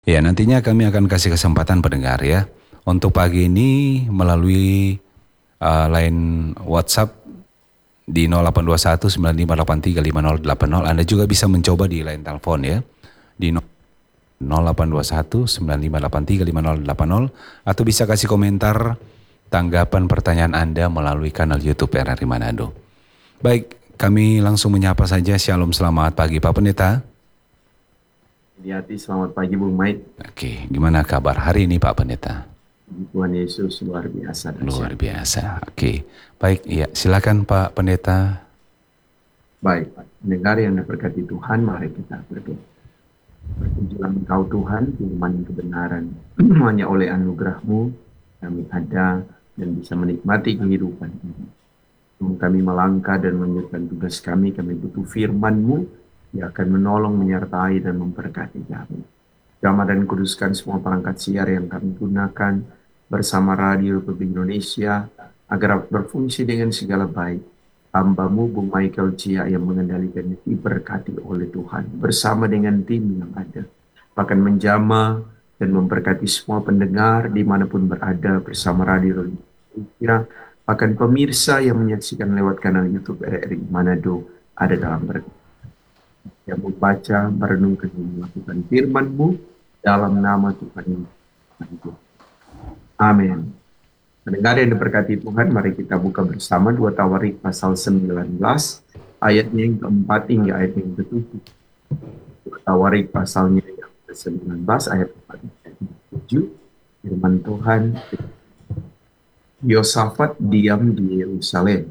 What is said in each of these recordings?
Ya, nantinya kami akan kasih kesempatan pendengar ya. Untuk pagi ini melalui line WhatsApp di 0821 9583 5080. Anda juga bisa mencoba di line telepon ya. Di 0821 9583 5080 atau bisa kasih komentar tanggapan pertanyaan Anda melalui kanal YouTube RRI Manado. Baik, kami langsung menyapa saja. Shalom, selamat pagi Pak Pendeta. Hati, selamat pagi Bung Mike. Oke, gimana kabar hari ini Pak Pendeta? Tuhan Yesus luar biasa Luar dahsyat. biasa. Oke, baik. Ya, silakan Pak Pendeta. Baik, pendengar yang diberkati Tuhan, mari kita berdoa. Berpujilah Engkau Tuhan, firman kebenaran. Hanya oleh anugerah-Mu kami ada dan bisa menikmati kehidupan ini. Kami melangkah dan menyerahkan tugas kami butuh firman-Mu yang akan menolong, menyertai, dan memberkati kami. Damai dan kuduskan semua perangkat siar yang kami gunakan bersama Radio Republik Indonesia agar berfungsi dengan segala baik. Hamba-Mu Bung Michael Chia yang mengendalikan diberkati oleh Tuhan bersama dengan tim yang ada. Bahkan menjama dan memberkati semua pendengar dimanapun berada bersama Radio Republik Indonesia. Bahkan pemirsa yang menyaksikan lewat kanal YouTube RRI Manado ada dalam berkat. Yang membaca, merenungkan, dan melakukan firman-Mu dalam nama Tuhan Yesus. Amin. Pendengar yang diberkati Tuhan, mari kita buka bersama 2 Tawarik pasal 19, ayatnya yang keempat hingga ayat yang ketujuh. 2 Tawarik pasalnya yang ke-19, ayat 4 hingga 7. Firman Tuhan, Yosafat diam di Yerusalem.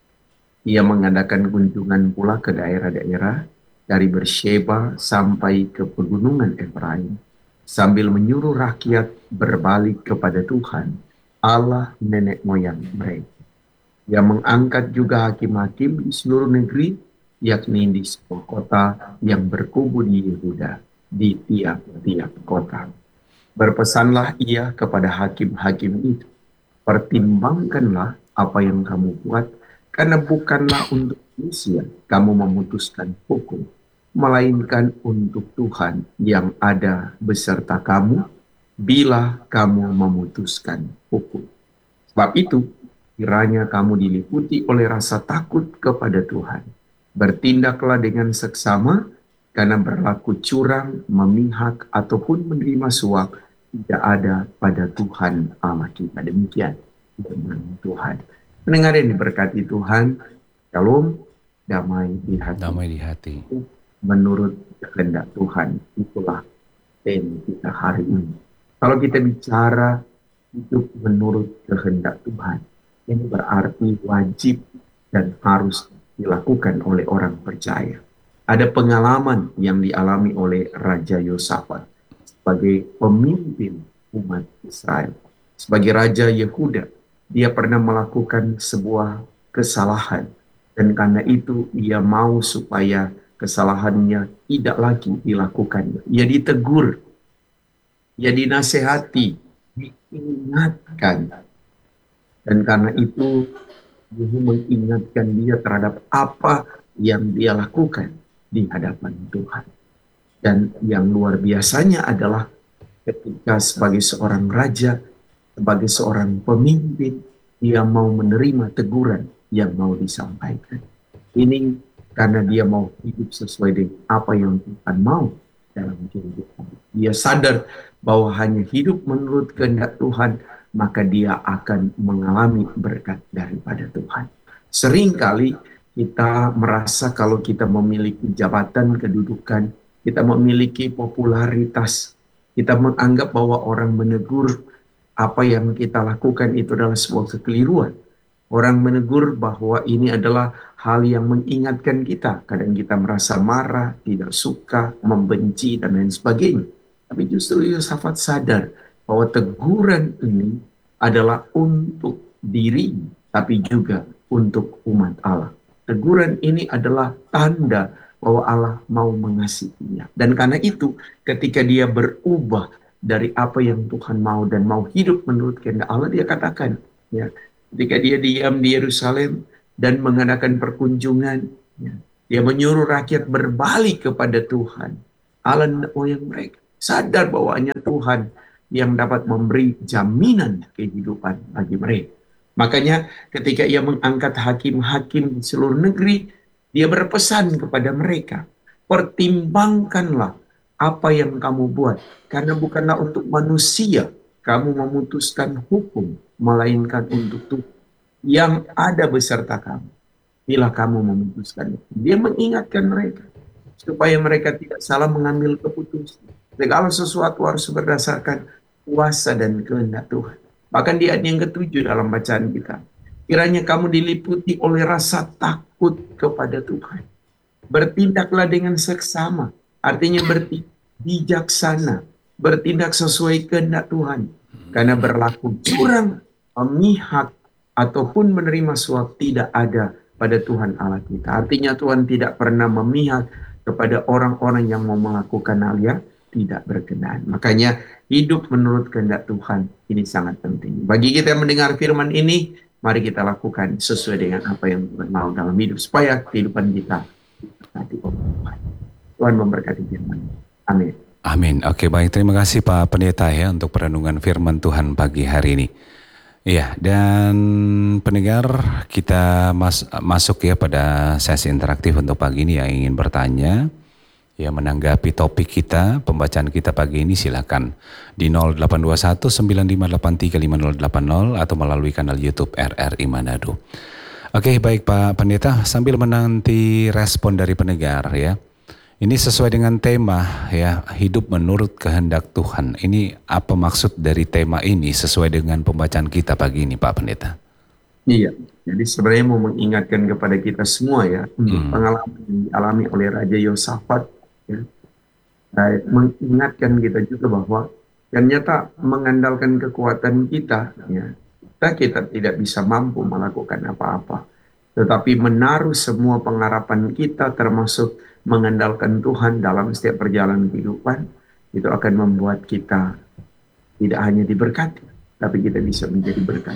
Ia mengadakan kunjungan pula ke daerah-daerah dari Bersheba sampai ke pegunungan Efraim, sambil menyuruh rakyat berbalik kepada Tuhan, Allah nenek moyang mereka. Ia mengangkat juga hakim-hakim di seluruh negeri, yakni di semua kota yang berkubu di Yehuda, di tiap-tiap kota. Berpesanlah ia kepada hakim-hakim itu, pertimbangkanlah apa yang kamu buat, karena bukanlah untuk manusia kamu memutuskan hukum, melainkan untuk Tuhan yang ada beserta kamu bila kamu memutuskan hukum. Sebab itu, kiranya kamu diliputi oleh rasa takut kepada Tuhan. Bertindaklah dengan seksama, karena berlaku curang, memihak, ataupun menerima suap tidak ada pada Tuhan Allah kita. Demikian firman Tuhan. Pendengar yang diberkati Tuhan, shalom, damai di hati. Damai di hati. Menurut kehendak Tuhan, itulah tema kita hari ini. Kalau kita bicara hidup menurut kehendak Tuhan, ini berarti wajib dan harus dilakukan oleh orang percaya. Ada pengalaman yang dialami oleh Raja Yosafat sebagai pemimpin umat Israel. Sebagai Raja Yehuda, dia pernah melakukan sebuah kesalahan. Dan karena itu ia mau supaya kesalahannya tidak lagi dilakukan. Ia ditegur, ia dinasehati, diingatkan. Dan karena itu, Yehu mengingatkan dia terhadap apa yang dia lakukan di hadapan Tuhan. Dan yang luar biasanya adalah ketika sebagai seorang raja, sebagai seorang pemimpin, dia mau menerima teguran yang mau disampaikan. Ini karena dia mau hidup sesuai dengan apa yang Tuhan mau dalam kehidupan. Dia sadar bahwa hanya hidup menurut kehendak Tuhan, maka dia akan mengalami berkat daripada Tuhan. Seringkali kita merasa kalau kita memiliki jabatan, kedudukan, kita memiliki popularitas, kita menganggap bahwa orang menegur apa yang kita lakukan itu adalah sebuah kekeliruan. Orang menegur bahwa ini adalah hal yang mengingatkan kita. Kadang kita merasa marah, tidak suka, membenci, dan lain sebagainya. Tapi justru Yosafat sadar bahwa teguran ini adalah untuk diri, tapi juga untuk umat Allah. Teguran ini adalah tanda bahwa Allah mau mengasihinya. Dan karena itu, ketika dia berubah dari apa yang Tuhan mau dan mau hidup menurut kehendak Allah, dia katakan, ya, ketika dia diam di Yerusalem dan mengadakan perkunjungan, ya, dia menyuruh rakyat berbalik kepada Tuhan, Allah moyang mereka. sadar bahwa hanya Tuhan yang dapat memberi jaminan kehidupan bagi mereka. Makanya ketika ia mengangkat hakim-hakim di seluruh negeri, dia berpesan kepada mereka, pertimbangkanlah apa yang kamu buat, karena bukanlah untuk manusia kamu memutuskan hukum, melainkan untuk Tuhan yang ada beserta kamu. Bila kamu memutuskan itu. Dia mengingatkan mereka supaya mereka tidak salah mengambil keputusan. Segala sesuatu harus berdasarkan kuasa dan kehendak Tuhan. Bahkan di ayat yang ketujuh dalam bacaan kita, kiranya kamu diliputi oleh rasa takut kepada Tuhan. Bertindaklah dengan seksama, artinya bijaksana, bertindak sesuai kehendak Tuhan. Karena berlaku curang, memihak, ataupun menerima suap tidak ada pada Tuhan Allah kita. Artinya Tuhan tidak pernah memihak kepada orang-orang yang mau melakukan hal yang tidak berkenan. Makanya hidup menurut kehendak Tuhan ini sangat penting. Bagi kita yang mendengar firman ini, mari kita lakukan sesuai dengan apa yang Tuhan mau dalam hidup, supaya kehidupan kita diberkati oleh Tuhan. Tuhan memberkati firman. Amin. Amin. Oke, baik. Terima kasih Pak Pendeta ya untuk perenungan firman Tuhan pagi hari ini. Iya, dan pendengar, kita masuk ya pada sesi interaktif untuk pagi ini yang ingin bertanya, ya menanggapi topik kita, pembacaan kita pagi ini silakan di 0821 9583 5080 atau melalui kanal YouTube RRI Manado. Oke, baik Pak Pendeta, sambil menanti respon dari pendengar ya. Ini sesuai dengan tema ya, hidup menurut kehendak Tuhan. Ini apa maksud dari tema ini sesuai dengan pembacaan kita pagi ini Pak Pendeta? Iya, jadi sebenarnya mau mengingatkan kepada kita semua ya, untuk pengalaman yang dialami oleh Raja Yosafat ya. Mengingatkan kita juga bahwa ternyata mengandalkan kekuatan kita ya, kita tidak bisa mampu melakukan apa-apa. Tetapi menaruh semua pengharapan kita termasuk mengandalkan Tuhan dalam setiap perjalanan kehidupan, itu akan membuat kita tidak hanya diberkati, tapi kita bisa menjadi berkat.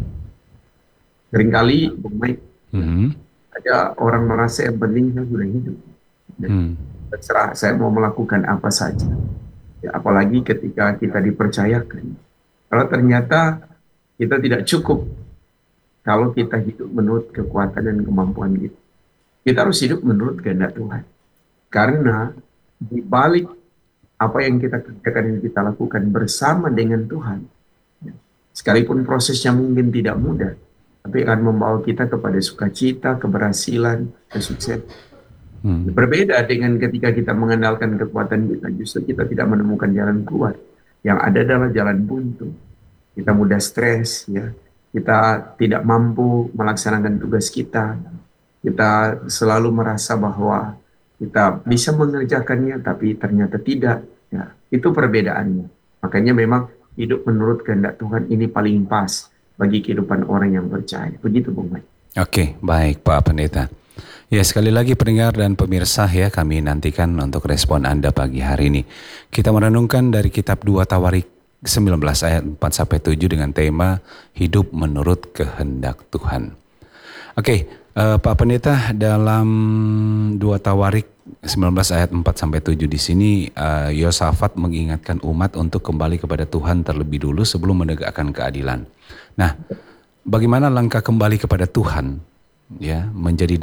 Seringkali, Bung Mike, ada orang merasa yang penting saya sudah hidup. Terserah saya mau melakukan apa saja. Ya, apalagi ketika kita dipercayakan. Kalau ternyata kita tidak cukup, kalau kita hidup menurut kekuatan dan kemampuan kita. Kita harus hidup menurut kehendak Tuhan. Karena di balik apa yang kita kerjakan dan kita lakukan bersama dengan Tuhan, sekalipun prosesnya mungkin tidak mudah, tapi akan membawa kita kepada sukacita, keberhasilan, kesuksesan. Berbeda dengan ketika kita mengandalkan kekuatan kita, justru kita tidak menemukan jalan keluar. Yang ada adalah jalan buntu. Kita mudah stres, ya. Kita tidak mampu melaksanakan tugas kita. Kita selalu merasa bahwa kita bisa mengerjakannya, tapi ternyata tidak. Ya, itu perbedaannya. Makanya memang hidup menurut kehendak Tuhan ini paling pas bagi kehidupan orang yang percaya. Begitu, Bung Mike. Oke, baik Pak Pendeta. Ya, sekali lagi pendengar dan pemirsa ya, kami nantikan untuk respon Anda pagi hari ini. Kita merenungkan dari kitab 2 Tawarik 19 ayat 4-7 dengan tema hidup menurut kehendak Tuhan. Oke, Pak Pendeta, dalam 2 Tawarik 19 ayat 4-7 di sini Yosafat mengingatkan umat untuk kembali kepada Tuhan terlebih dulu sebelum menegakkan keadilan. Nah, bagaimana langkah kembali kepada Tuhan ya menjadi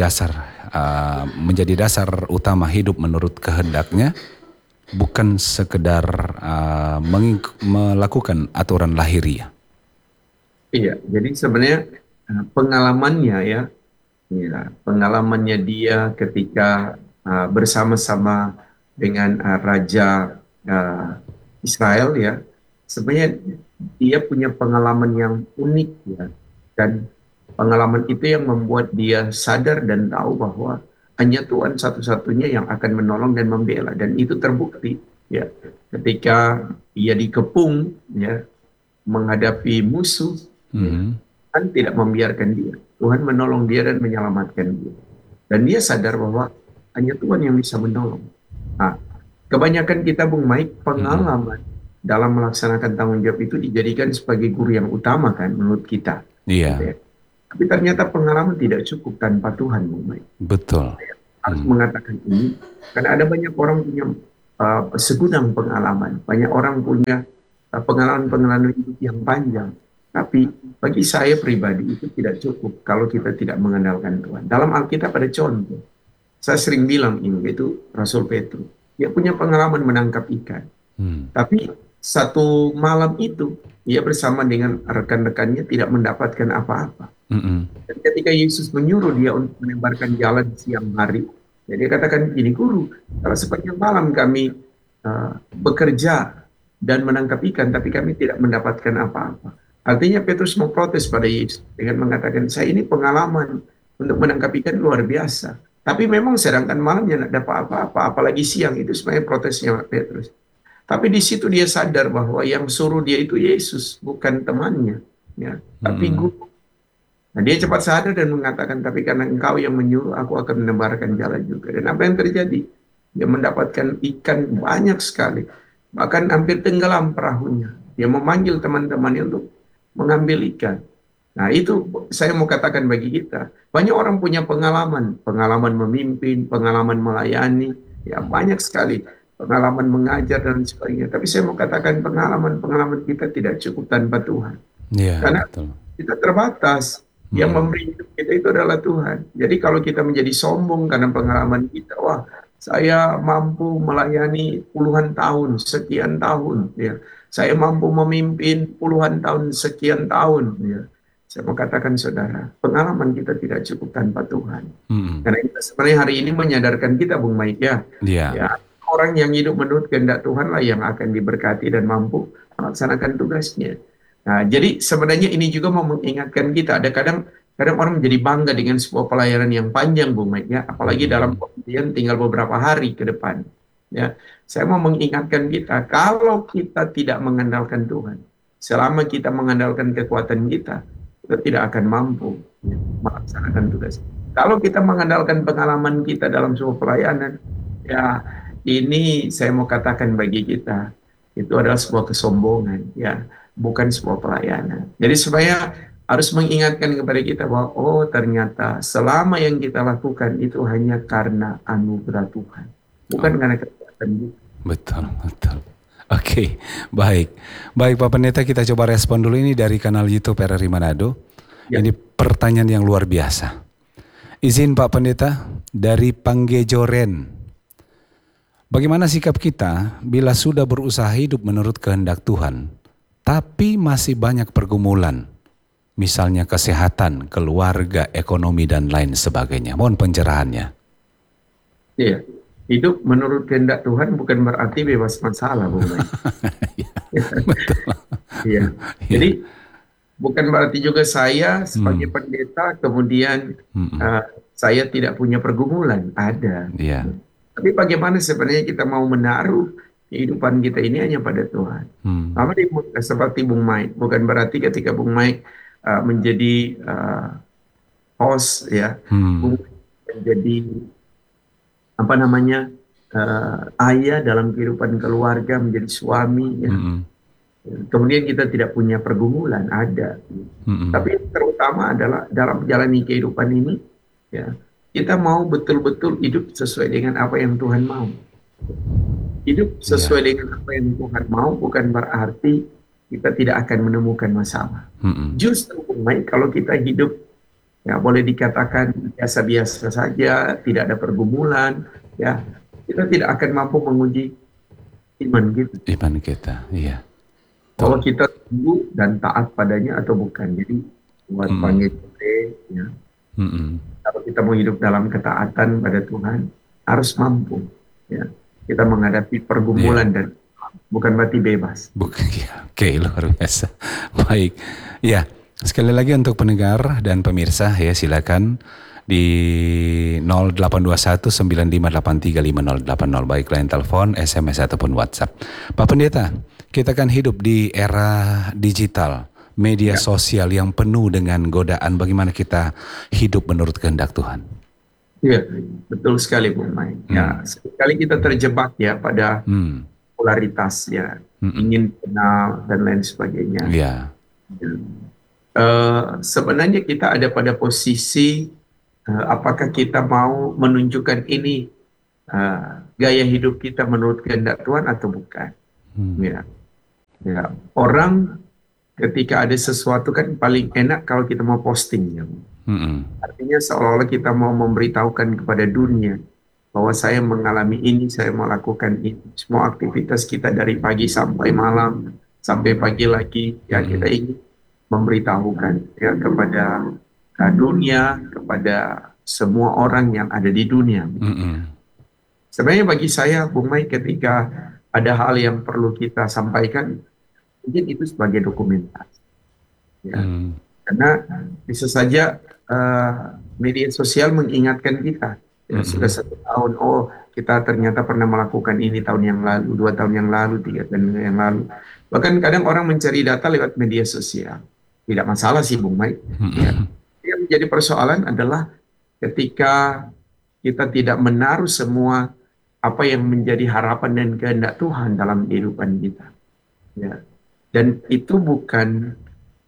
dasar utama hidup menurut kehendaknya, bukan sekedar melakukan aturan lahiriah. Iya, jadi sebenarnya pengalamannya ya, pengalamannya dia ketika bersama-sama dengan Raja Israel ya, sebenarnya dia punya pengalaman yang unik ya, dan pengalaman itu yang membuat dia sadar dan tahu bahwa hanya Tuhan satu-satunya yang akan menolong dan membela, dan itu terbukti ya ketika dia dikepung ya menghadapi musuh. Tuhan tidak membiarkan dia. Tuhan menolong dia dan menyelamatkan dia. Dan dia sadar bahwa hanya Tuhan yang bisa menolong. Nah, kebanyakan kita, Bung Mike, pengalaman dalam melaksanakan tanggung jawab itu dijadikan sebagai guru yang utama kan menurut kita. Iya. Gitu ya. Tapi ternyata pengalaman tidak cukup tanpa Tuhan, Bung Mike. Betul. Saya harus mengatakan ini, karena ada banyak orang punya segudang pengalaman. Banyak orang punya pengalaman-pengalaman hidup yang panjang. Tapi bagi saya pribadi itu tidak cukup kalau kita tidak mengandalkan Tuhan. Dalam Alkitab ada contoh. Saya sering bilang ini, yaitu Rasul Petrus. Dia punya pengalaman menangkap ikan. Tapi satu malam itu, ia bersama dengan rekan-rekannya tidak mendapatkan apa-apa. Dan ketika Yesus menyuruh dia untuk menebarkan jalan siang hari, jadi dia katakan, ini guru, kalau sepanjang malam kami bekerja dan menangkap ikan, tapi kami tidak mendapatkan apa-apa. Artinya Petrus memprotes pada Yesus dengan mengatakan, saya ini pengalaman untuk menangkap ikan luar biasa. Tapi memang sedangkan malamnya tidak dapat apa-apa, apalagi siang. Itu sebenarnya protesnya Petrus. Tapi di situ dia sadar bahwa yang suruh dia itu Yesus, bukan temannya. Ya, tapi guru. Nah, dia cepat sadar dan mengatakan, tapi karena engkau yang menyuruh, aku akan menebarkan jalan juga. Dan apa yang terjadi? Dia mendapatkan ikan banyak sekali. Bahkan hampir tenggelam perahunya. Dia memanggil teman-temannya untuk mengambil ikan. Nah, itu saya mau katakan bagi kita. Banyak orang punya pengalaman. Pengalaman memimpin, pengalaman melayani. Ya, banyak sekali. Pengalaman mengajar dan sebagainya. Tapi saya mau katakan pengalaman-pengalaman kita tidak cukup tanpa Tuhan. Iya, Karena betul. kita terbatas. Yang memberi hidup kita itu adalah Tuhan. Jadi kalau kita menjadi sombong karena pengalaman kita, wah saya mampu melayani puluhan tahun, sekian tahun, ya. Saya mampu memimpin puluhan tahun, sekian tahun, ya. Saya mau katakan saudara, pengalaman kita tidak cukup tanpa Tuhan. Karena kita sebenarnya hari ini menyadarkan kita, Bung Maik, ya, Iya. ya orang yang hidup menurut kehendak Tuhan lah yang akan diberkati dan mampu melaksanakan tugasnya. Nah, jadi sebenarnya ini juga mau mengingatkan kita. Ada kadang orang menjadi bangga dengan sebuah pelayanan yang panjang, Bung Mike, ya, apalagi dalam pengertian tinggal beberapa hari ke depan. Ya, saya mau mengingatkan kita, kalau kita tidak mengandalkan Tuhan, selama kita mengandalkan kekuatan kita tidak akan mampu melaksanakan tugas. Kalau kita mengandalkan pengalaman kita dalam sebuah pelayanan, ya ini saya mau katakan bagi kita, itu adalah sebuah kesombongan, ya, bukan sebuah pelayanan. Jadi supaya harus mengingatkan kepada kita bahwa oh ternyata selama yang kita lakukan itu hanya karena anugerah Tuhan, bukan karena kekuatan kita. Betul, betul. Oke, baik. Baik Pak Pendeta, kita coba respon dulu ini dari kanal YouTube RRI Manado. Ya. Ini pertanyaan yang luar biasa. Izin Pak Pendeta, dari Panggejoren. Bagaimana sikap kita bila sudah berusaha hidup menurut kehendak Tuhan, tapi masih banyak pergumulan, misalnya kesehatan, keluarga, ekonomi, dan lain sebagainya. Mohon pencerahannya. Iya, hidup menurut kehendak Tuhan bukan berarti bebas masalah, Bung Mai. Betul. Iya. Jadi bukan berarti juga saya sebagai pendeta kemudian saya tidak punya pergumulan. Ada. Iya. Tapi bagaimana sebenarnya kita mau menaruh kehidupan kita ini hanya pada Tuhan. Sama seperti Bung Mike. Bukan berarti ketika Bung Mike menjadi host, ya, Bung Mike menjadi ayah dalam kehidupan keluarga, menjadi suami, ya. Kemudian kita tidak punya pergumulan, ada. Tapi terutama adalah dalam menjalani kehidupan ini, ya, kita mau betul-betul hidup sesuai dengan apa yang Tuhan mau. Hidup sesuai dengan apa yang Tuhan mau bukan berarti kita tidak akan menemukan masalah. Justru kalau kita hidup, ya, boleh dikatakan biasa-biasa saja, tidak ada pergumulan, ya, kita tidak akan mampu menguji iman kita. Iman kita, iya. Kalau kita tunggu dan taat padanya atau bukan. Jadi buat panggil ya. Kalau kita mau hidup dalam ketaatan pada Tuhan, harus mampu, ya, kita menghadapi pergumulan dan bukan berarti bebas. Bukan, ya. Oke, luar biasa. Baik, ya, sekali lagi untuk pendengar dan pemirsa, ya, silakan di 0821 9583 5080, baik line telepon, SMS ataupun WhatsApp. Pak Pendeta, kita kan hidup di era digital, media sosial yang penuh dengan godaan. Bagaimana kita hidup menurut kehendak Tuhan? Iya, betul sekali Bung Mai. Ya, sekali kita terjebak, ya, pada popularitas, ya, ingin kenal dan lain sebagainya. Iya. Sebenarnya kita ada pada posisi apakah kita mau menunjukkan ini gaya hidup kita menurut kehendak Tuhan atau bukan. Hmm. Ya, ya. Orang ketika ada sesuatu kan paling enak kalau kita mau posting, ya. Artinya seolah-olah kita mau memberitahukan kepada dunia bahwa saya mengalami ini, saya melakukan ini. Semua aktivitas kita dari pagi sampai malam, sampai pagi lagi, ya kita ingin memberitahukan ya kepada dunia, kepada semua orang yang ada di dunia. Sebenarnya bagi saya, Bung Mai, ketika ada hal yang perlu kita sampaikan, mungkin itu sebagai dokumentasi. Ya. Karena bisa saja media sosial mengingatkan kita. Ya, sudah 1 tahun, oh kita ternyata pernah melakukan ini tahun yang lalu, 2 tahun yang lalu, 3 tahun yang lalu. Bahkan kadang orang mencari data lewat media sosial. Tidak masalah sih, Bung Mai. Ya. Yang menjadi persoalan adalah ketika kita tidak menaruh semua apa yang menjadi harapan dan kehendak Tuhan dalam kehidupan kita. Ya. Dan itu bukan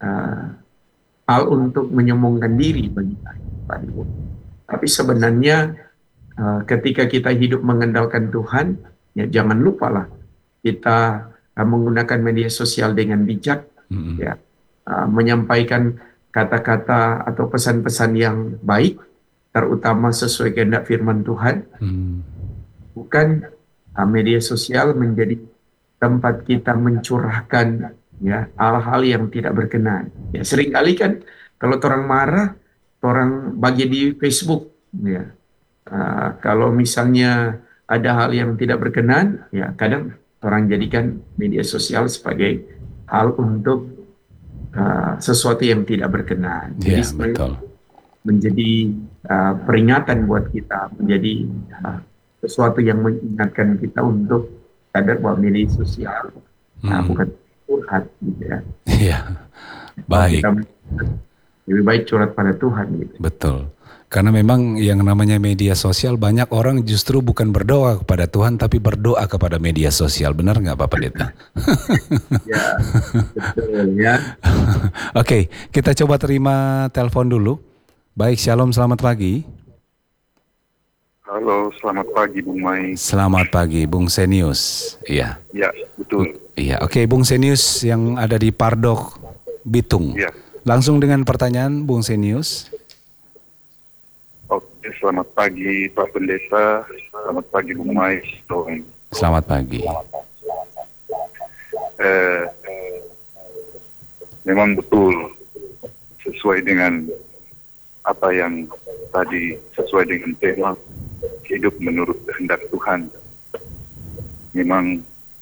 hal untuk menyombongkan diri bagi Pak Ibu. Tapi sebenarnya ketika kita hidup mengandalkan Tuhan, ya jangan lupalah kita menggunakan media sosial dengan bijak, ya, menyampaikan kata-kata atau pesan-pesan yang baik, terutama sesuai kehendak firman Tuhan. Bukan media sosial menjadi tempat kita mencurahkan ya hal-hal yang tidak berkenan. Ya seringkali kan kalau orang marah, orang bagi di Facebook, ya. Kalau misalnya ada hal yang tidak berkenan, ya kadang orang jadikan media sosial sebagai hal untuk sesuatu yang tidak berkenan. Jadi betul. Menjadi peringatan buat kita, menjadi sesuatu yang mengingatkan kita untuk sadar bahwa media sosial bukan curhat, gitu ya. Iya, baik. Kita lebih baik curhat pada Tuhan, gitu. Betul. Karena memang yang namanya media sosial banyak orang justru bukan berdoa kepada Tuhan tapi berdoa kepada media sosial. Benar nggak Pak Pendeta? Ya, betul ya. Oke, kita coba terima telepon dulu. Baik, Shalom, selamat pagi. Halo, selamat pagi Bung Mai. Selamat pagi, Bung Senius. Iya. Ya, betul. Iya, oke, Bung Senius yang ada di Pardok, Bitung. Ya. Langsung dengan pertanyaan, Bung Senius. Oke, selamat pagi Pak Pendeta. Selamat pagi Bung Mai. Selamat pagi. Memang betul sesuai dengan apa yang tadi, sesuai dengan tema hidup menurut kehendak Tuhan. Memang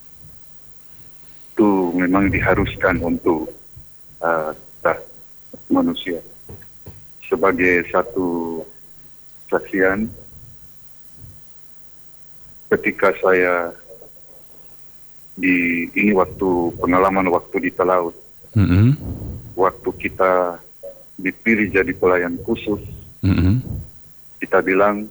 itu memang diharuskan untuk manusia. Sebagai satu saksian, ketika saya ini waktu pengalaman waktu di Talaut, waktu kita dipilih jadi pelayan khusus, kita bilang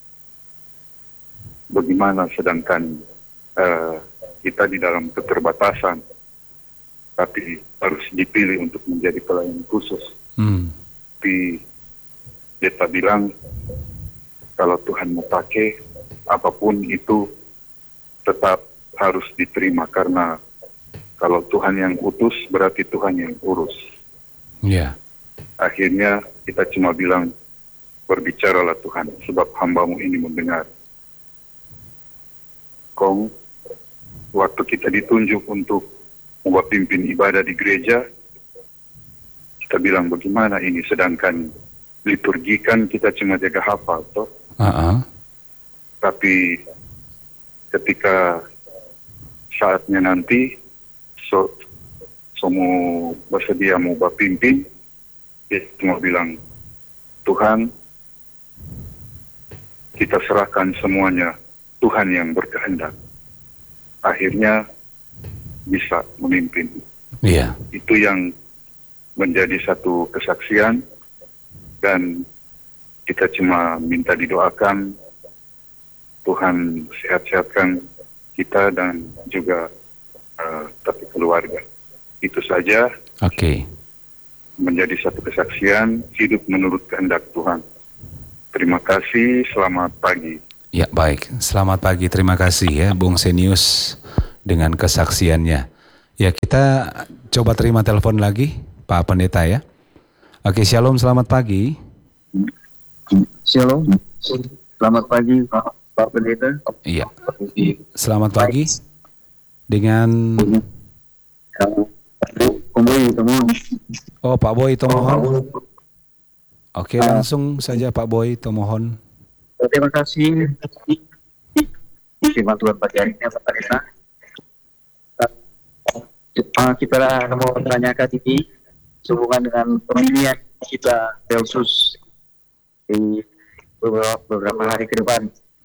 bagaimana sedangkan kita di dalam keterbatasan, tapi harus dipilih untuk menjadi pelayan khusus. Tapi kita bilang kalau Tuhan mau pakai apapun itu tetap harus diterima, karena kalau Tuhan yang utus berarti Tuhan yang urus. Yeah. Akhirnya kita cuma bilang, berbicaralah Tuhan, sebab hamba-Mu ini mendengar. Waktu kita ditunjuk untuk membuat pimpin ibadah di gereja, kita bilang bagaimana ini, sedangkan liturgi kan kita cuma jaga hafal, toh. Tapi ketika saatnya nanti, semua bersedia mau pimpin, dia cuma bilang, Tuhan, kita serahkan semuanya, Tuhan yang berkehendak. Akhirnya bisa memimpin. Iya. Itu yang menjadi satu kesaksian, dan kita cuma minta didoakan, Tuhan sehat-sehatkan kita dan juga tapi keluarga. Itu saja. Oke. Menjadi satu kesaksian hidup menurut kehendak Tuhan. Terima kasih, selamat pagi. Ya, baik. Selamat pagi. Terima kasih ya Bung Senius dengan kesaksiannya. Ya, kita coba terima telepon lagi Pak Pendeta ya. Oke, Shalom, selamat pagi. Shalom, selamat pagi Pak Pendeta. Iya, selamat pagi. Dengan Pak Boy Tomohon. Oke, langsung saja Pak Boy Tomohon. Terima kasih. Terima Tuhan pagi hari ini Pak Pendeta. Kita mau menanyakan ini sehubungan dengan pemilihan kita Belsus di beberapa hari ke depan.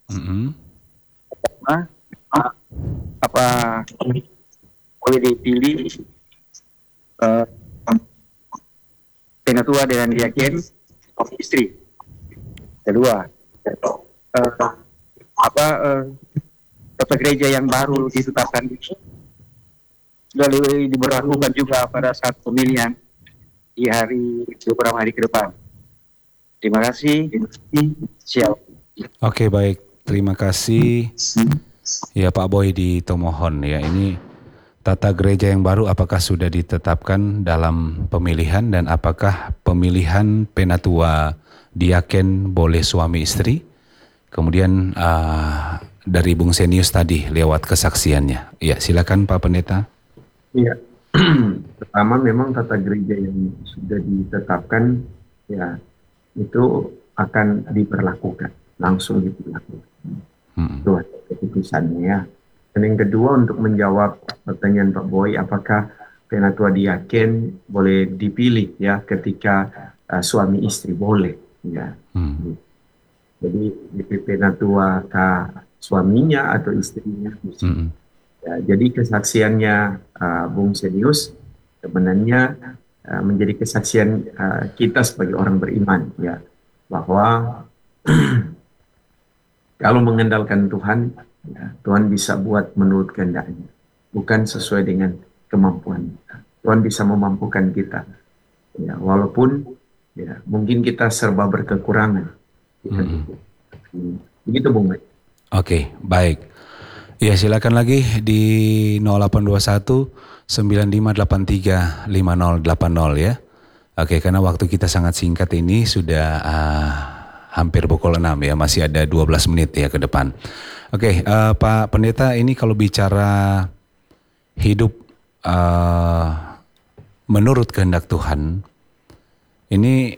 Apa boleh dipilih penatua dengan diaken istri? Kedua, tata gereja yang baru ditetapkan ini sudah diberlakukan juga pada saat pemilihan di beberapa hari ke depan. Terima kasih. Siap. Oke, baik. Terima kasih. Ya Pak Boy di Tomohon ya, ini tata gereja yang baru apakah sudah ditetapkan dalam pemilihan dan apakah pemilihan penatua diaken boleh suami istri? Kemudian dari Bung Senius tadi lewat kesaksiannya. Ya, silakan Pak Pendeta. Iya. Pertama memang tata gereja yang sudah ditetapkan ya itu akan diberlakukan, langsung diberlakukan. Itu keputusannya ya. Dan yang kedua untuk menjawab pertanyaan Pak Boy, apakah penatua diaken boleh dipilih ya ketika suami istri? Boleh ya. Jadi penatua suaminya atau istrinya. Ya, jadi kesaksiannya Bung Senius sebenarnya menjadi kesaksian kita sebagai orang beriman ya, bahwa kalau mengandalkan Tuhan ya, Tuhan bisa buat menurut kehendaknya, bukan sesuai dengan kemampuan kita. Tuhan bisa memampukan kita ya, walaupun ya mungkin kita serba berkekurangan. Begitu Bung Mike. Oke, baik. Ya, silakan lagi di 0821 9583 5080 ya. Oke, karena waktu kita sangat singkat ini sudah hampir pukul 6 ya, masih ada 12 menit ya ke depan. Oke, Pak Pendeta, ini kalau bicara hidup menurut kehendak Tuhan, ini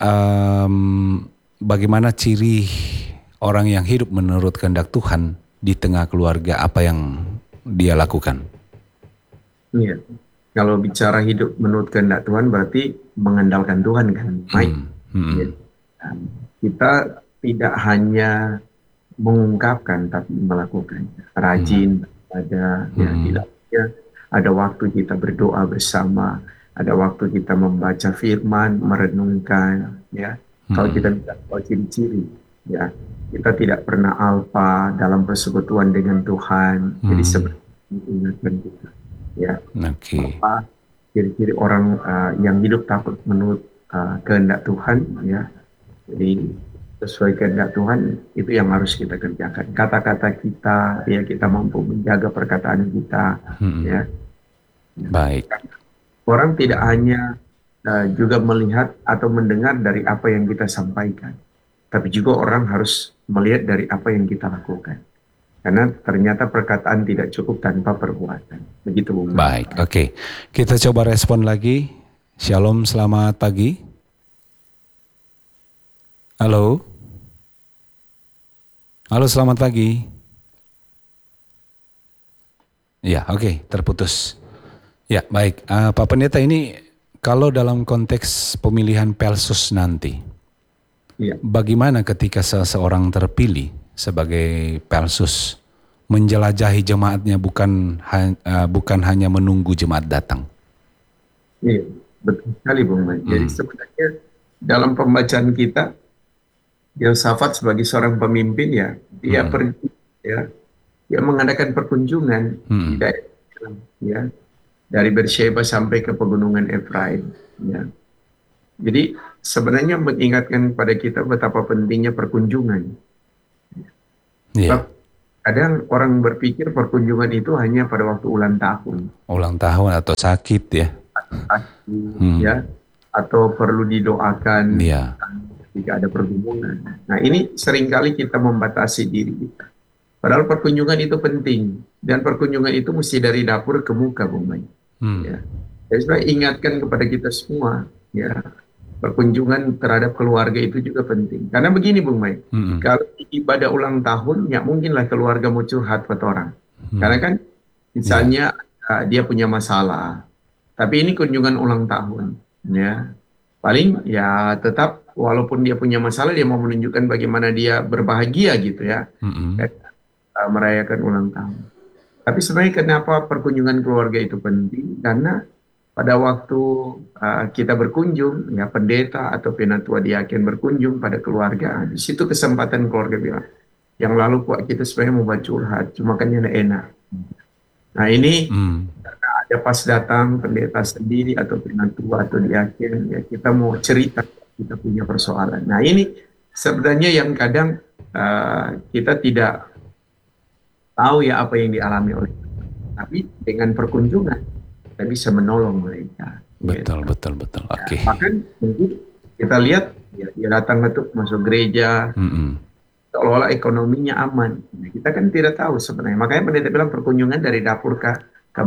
bagaimana ciri orang yang hidup menurut kehendak Tuhan di tengah keluarga, apa yang dia lakukan? Iya, kalau bicara hidup menurut kehendak Tuhan berarti mengandalkan Tuhan kan, Mike. Ya. Kita tidak hanya mengungkapkan tapi melakukan, rajin ada ada waktu kita berdoa bersama, ada waktu kita membaca firman, merenungkan ya. Kalau kita tidak tahu ciri-ciri ya, kita tidak pernah alfa dalam persekutuan dengan Tuhan. Jadi sebenarnya ingatkan kita ya. Apa ciri-ciri orang yang hidup takut menurut kehendak Tuhan ya. Jadi sesuai kehendak Tuhan itu yang harus kita kerjakan. Kata-kata kita ya, kita mampu menjaga perkataan kita ya. Baik. Orang tidak hanya juga melihat atau mendengar dari apa yang kita sampaikan, tapi juga orang harus melihat dari apa yang kita lakukan. Karena ternyata perkataan tidak cukup tanpa perbuatan. Begitu Bung. Baik, oke. Kita coba respon lagi. Shalom, selamat pagi. Halo. Halo, selamat pagi. Ya, oke, terputus. Ya, baik. Pak Pendeta, ini kalau dalam konteks pemilihan Pelsus nanti, bagaimana ketika seseorang terpilih sebagai Pelsus menjelajahi jemaatnya, bukan hanya menunggu jemaat datang? Iya, betul sekali Bung Mike. Jadi sebenarnya dalam pembacaan kita, Yosafat sebagai seorang pemimpin ya, dia pergi ya, dia mengadakan perkunjungan di daerah ya, dari Beersheba sampai ke pegunungan Efraim ya. Jadi sebenarnya mengingatkan pada kita betapa pentingnya perkunjungan. Iya. Sebab kadang orang berpikir perkunjungan itu hanya pada waktu ulang tahun. Ulang tahun atau sakit ya. Ya, atau perlu didoakan Iya. jika ada perhubungan. Nah, ini seringkali kita membatasi diri kita. Padahal perkunjungan itu penting, dan perkunjungan itu mesti dari dapur ke muka, Bung Mai. Ya. Jadi sebenarnya ingatkan kepada kita semua, ya, perkunjungan terhadap keluarga itu juga penting. Karena begini, Bung Mai, kalau ibadah ulang tahun, ya mungkinlah keluarga mau curhat ke orang. Karena kan, misalnya dia punya masalah, tapi ini kunjungan ulang tahun, ya. Paling ya tetap walaupun dia punya masalah, dia mau menunjukkan bagaimana dia berbahagia gitu ya, merayakan ulang tahun. Tapi sebenarnya kenapa perkunjungan keluarga itu penting? Karena pada waktu kita berkunjung, ya pendeta atau penatua diaken berkunjung pada keluarga, di situ kesempatan keluarga bilang, yang lalu kok kita sebenarnya mau baca curhat, cuma kan enak. Nah ini karena ada pas datang pendeta sendiri atau penatua atau diaken, ya kita mau cerita kita punya persoalan. Nah ini sebenarnya yang kadang kita tidak tahu ya apa yang dialami oleh mereka. Tapi dengan perkunjungan kita bisa menolong mereka. Betul. Oke. Bahkan mungkin kita lihat ya, dia datang masuk gereja, seolah-olah ekonominya aman. Nah, kita kan tidak tahu sebenarnya. Makanya pendeta bilang perkunjungan dari dapur ke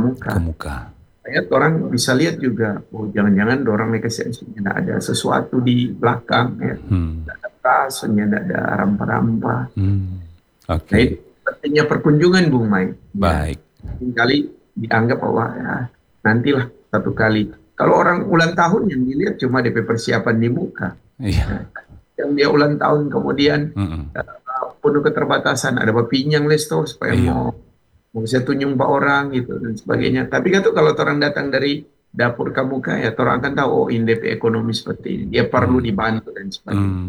muka. Kayak orang bisa lihat juga, oh jangan-jangan orang mereka tidak ada sesuatu di belakang, ya. Tidak ada tas, tidak ada rampa-rampa. Oke. Nah, itu pentingnya perkunjungan, Bung Mai. Baik. Kali dianggap bahwa ya, nantilah satu kali. Kalau orang ulang tahun yang dilihat cuma DP persiapan di muka. Iya. Yang dia ulang tahun kemudian penuh keterbatasan, ada pinjang lesto supaya mau bisa tunjung pak orang gitu dan sebagainya. Tapi kan tuh kalau orang datang dari dapur ke muka ya orang akan tahu oh ini DP ekonomi seperti ini. Dia perlu dibantu dan sebagainya.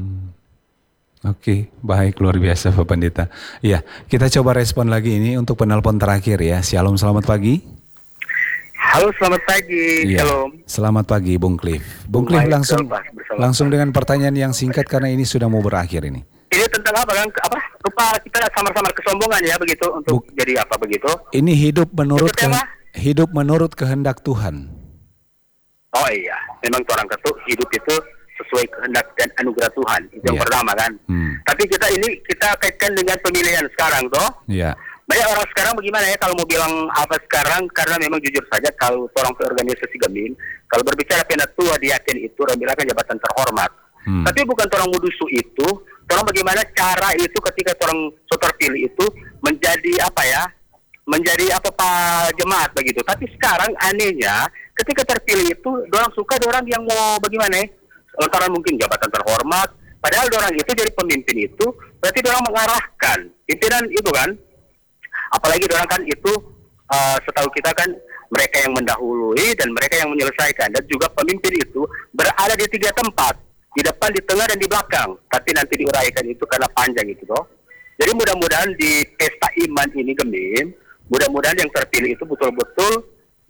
Oke, baik, luar biasa Pak Pendeta. Ya, kita coba respon lagi ini untuk penelpon terakhir ya. Shalom, selamat pagi. Halo, selamat pagi. Ya, Shalom. Selamat pagi, Bung Cliff. Bung Cliff langsung dengan pertanyaan yang singkat karena ini sudah mau berakhir ini. Ini tentang apa kan? Rupa kita samar-samar kesombongan ya begitu untuk jadi apa begitu? Ini hidup menurut kehendak Tuhan. Oh iya, memang orang ketuk hidup itu sesuai kehendak dan anugerah Tuhan. Itu yang pertama kan. Tapi kita kaitkan dengan pemilihan sekarang toh. Iya. Banyak orang sekarang bagaimana ya kalau mau bilang apa sekarang, karena memang jujur saja kalau orang organisasi Gamin, kalau berbicara penatua diaken itu orang bilang kan jabatan terhormat. Tapi bukan orang mudusu itu, orang bagaimana cara itu ketika orang terpilih itu menjadi apa ya? Menjadi apa Pak jemaat begitu. Tapi sekarang anehnya ketika terpilih itu orang suka orang yang mau bagaimana ya? Lantaran mungkin jabatan terhormat, padahal orang itu jadi pemimpin itu berarti orang mengarahkan pimpinan itu kan. Apalagi orang kan itu setahu kita kan mereka yang mendahului dan mereka yang menyelesaikan, dan juga pemimpin itu berada di 3 tempat, di depan, di tengah, dan di belakang. Tapi nanti diuraikan itu karena panjang itu toh. Jadi mudah-mudahan di pesta iman ini Gemin, mudah-mudahan yang terpilih itu betul-betul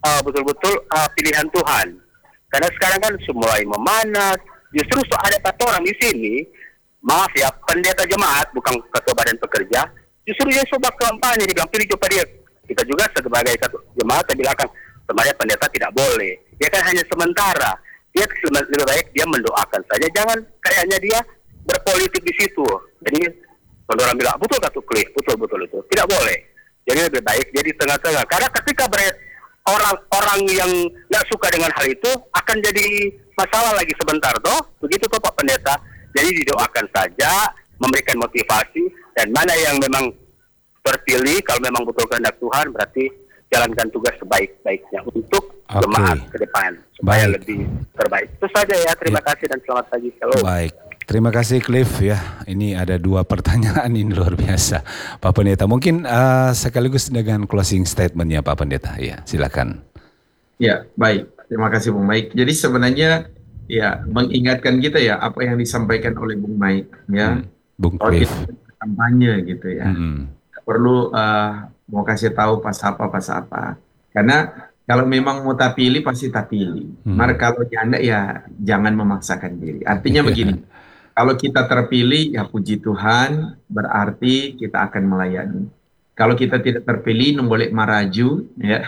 pilihan Tuhan. Karena sekarang kan mulai memanas. Justru ada 4 orang di sini, maaf ya, pendeta jemaat bukan ketua badan pekerja. Justru dia coba kampanye, dia bilang pilih coba dia. Kita juga sebagai jemaat kita bilang sebenarnya pendeta tidak boleh. Dia kan hanya sementara. Dia lebih baik dia mendoakan saja. Jangan kayaknya dia berpolitik di situ. Jadi kalau orang bilang betul Kak Cliff, betul itu tidak boleh. Jadi lebih baik dia di tengah-tengah. Karena ketika orang yang nggak suka dengan hal itu akan jadi masalah lagi sebentar toh. Begitu toh Pak Pendeta. Jadi didoakan saja, memberikan motivasi, dan mana yang memang terpilih kalau memang betul kehendak Tuhan berarti jalankan tugas sebaik-baiknya untuk jemaat ke depan supaya lebih terbaik. Itu saja ya, terima kasih dan selamat pagi. Shalom. Baik. Terima kasih Cliff ya. Ini ada 2 pertanyaan ini luar biasa Pak Pendeta. Mungkin sekaligus dengan closing statement-nya Pak Pendeta. Ya, silakan. Ya, baik. Terima kasih Bung Maik. Jadi sebenarnya ya mengingatkan kita ya apa yang disampaikan oleh Bung Maik ya. Bung Cliff. Kampanye gitu ya. Perlu mau kasih tahu pas apa. Karena kalau memang mau tak pilih pasti tak pilih. Maka kalau janda ya jangan memaksakan diri. Artinya begini. Kalau kita terpilih, ya puji Tuhan, berarti kita akan melayani. Kalau kita tidak terpilih, boleh maraju, ya,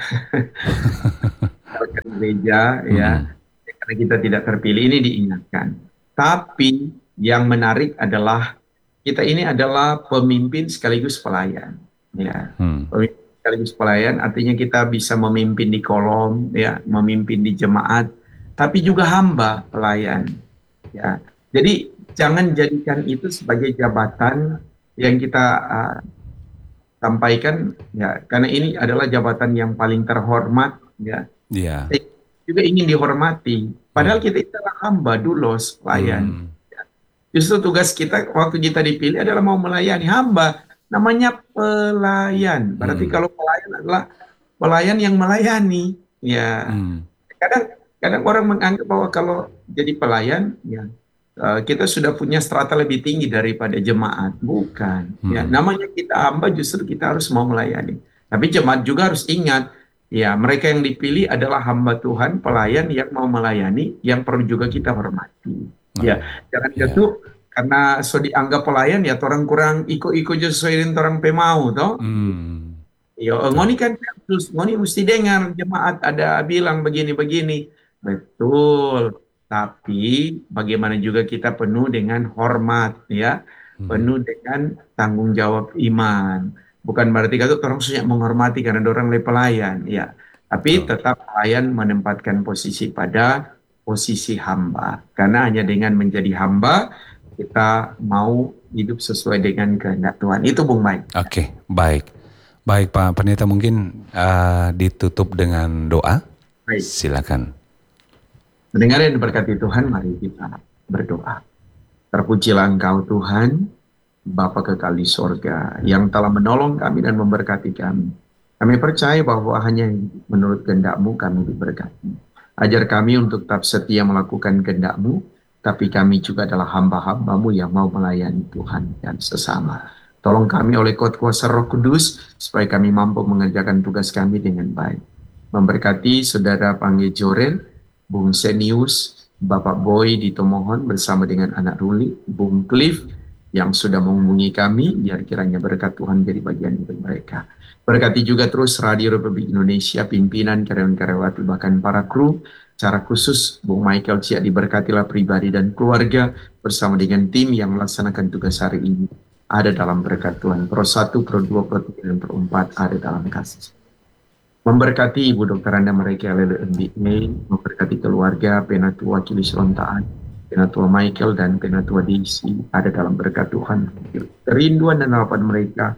ke gereja, ya, karena kita tidak terpilih, ini diingatkan. Tapi yang menarik adalah kita ini adalah pemimpin sekaligus pelayan, ya. Pemimpin sekaligus pelayan artinya kita bisa memimpin di kolom, ya, memimpin di jemaat, tapi juga hamba pelayan, ya. Jadi jangan jadikan itu sebagai jabatan yang kita sampaikan, ya, karena ini adalah jabatan yang paling terhormat, ya. Iya. Juga ingin dihormati. Padahal kita itu adalah hamba, dulos, pelayan. Justru tugas kita waktu kita dipilih adalah mau melayani. Hamba namanya pelayan. Berarti kalau pelayan adalah pelayan yang melayani. Ya. Kadang orang menganggap bahwa kalau jadi pelayan, ya, kita sudah punya strata lebih tinggi daripada jemaat. Bukan. Ya, namanya kita hamba, justru kita harus mau melayani. Tapi jemaat juga harus ingat, ya, mereka yang dipilih adalah hamba Tuhan, pelayan yang mau melayani, yang perlu juga kita hormati. Ya, jangan gitu karena so dianggap pelayan, ya orang kurang iko-iko sesuai dengan orang pemau, toh. Ya, ngoni kan terus ngoni mesti dengar jemaat ada bilang begini-begini. Betul. Tapi bagaimana juga kita penuh dengan hormat, ya, penuh dengan tanggung jawab iman. Bukan berarti kata orang sudah menghormati karena orang pelayan, ya. Tapi tetap pelayan menempatkan posisi pada posisi hamba. Karena hanya dengan menjadi hamba kita mau hidup sesuai dengan kehendak Tuhan. Itu Bung Mike. Oke, baik. Baik Pak Pendeta, mungkin ditutup dengan doa. Baik. Silakan. Mendengar dan berkati Tuhan, mari kita berdoa. Terpujilah Engkau Tuhan, Bapa kekal di sorga, yang telah menolong kami dan memberkati kami. Kami percaya bahwa hanya menurut kehendak-Mu kami diberkati. Ajar kami untuk tetap setia melakukan kehendak-Mu, tapi kami juga adalah hamba-hamba-Mu yang mau melayani Tuhan dan sesama. Tolong kami oleh kuasa Roh Kudus, supaya kami mampu mengerjakan tugas kami dengan baik. Memberkati Saudara Pangge Joren, Bung Senius, Bapak Boy di Tomohon bersama dengan anak Ruli, Bung Cliff yang sudah menghubungi kami, biar kiranya berkat Tuhan jadi bagian dari mereka. Berkati juga terus Radio Republik Indonesia, pimpinan, karyawan-karyawati, bahkan para kru. Secara khusus, Bung Michael Cia diberkatilah pribadi dan keluarga bersama dengan tim yang melaksanakan tugas hari ini. Ada dalam berkat Tuhan. Pro 1, Pro 2, Pro 3, dan Pro 4 ada dalam kasih. Memberkati Ibu Dr. Anda mereka Lele MBA, memberkati keluarga, Penatua Kili Selontaan, Penatua Michael dan Penatua Daisy, ada dalam berkat Tuhan. Kerinduan dan harapan mereka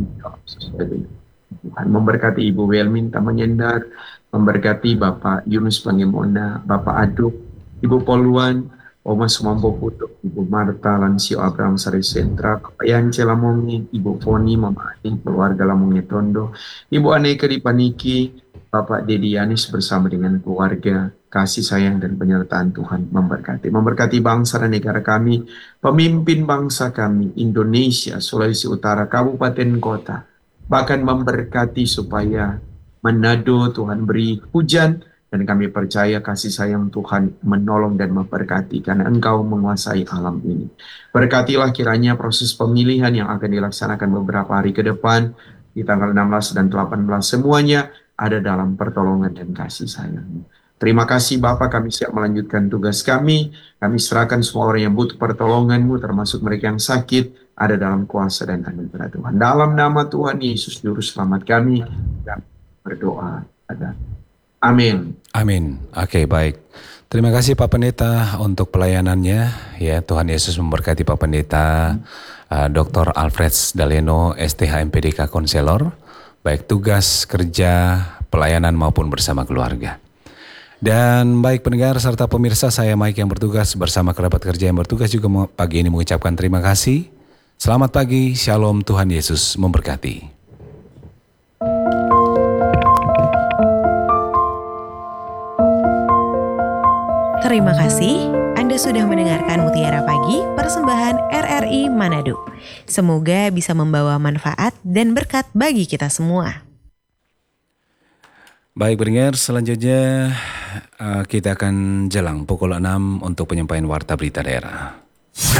sesuai dengan Tuhan. Memberkati Ibu Welmin Tamanyendar, memberkati Bapak Yunus Pangemona, Bapak Aduk, Ibu Poluan, Oma Sumampo Putuk, Ibu Marta Lansio Abraham Sari Sentra, Bapak Yance Lamongi, Ibu Foni, Mama Adi, keluarga Lamongi Tondo, Ibu Aneka di Paniki, Bapak Dedi Yanis bersama dengan keluarga, kasih sayang dan penyertaan Tuhan memberkati. Memberkati bangsa dan negara kami, pemimpin bangsa kami, Indonesia, Sulawesi Utara, kabupaten kota, bahkan memberkati supaya Manado Tuhan beri hujan, dan kami percaya kasih sayang Tuhan menolong dan memberkati karena Engkau menguasai alam ini. Berkatilah kiranya proses pemilihan yang akan dilaksanakan beberapa hari ke depan, di tanggal 16 dan 18 semuanya ada dalam pertolongan dan kasih sayang. Terima kasih Bapak, kami siap melanjutkan tugas kami. Kami serahkan semua orang yang butuh pertolongan-Mu, termasuk mereka yang sakit, ada dalam kuasa dan anugerah Tuhan. Dalam nama Tuhan Yesus, Juru Selamat kami, dan berdoa. Amin. Amin. Oke, baik. Terima kasih Pak Pendeta untuk pelayanannya. Ya, Tuhan Yesus memberkati Pak Pendeta, Dr. Alfred Daleno, STH MPDK Konselor, baik tugas, kerja, pelayanan maupun bersama keluarga. Dan baik pendengar serta pemirsa, saya Mike yang bertugas bersama kerabat kerja yang bertugas juga pagi ini mengucapkan terima kasih. Selamat pagi, Shalom, Tuhan Yesus memberkati. Terima kasih Anda sudah mendengarkan Mutiara Pagi persembahan RRI Manado. Semoga bisa membawa manfaat dan berkat bagi kita semua. Baik pendengar, selanjutnya kita akan jelang pukul 6 untuk penyampaian warta berita daerah.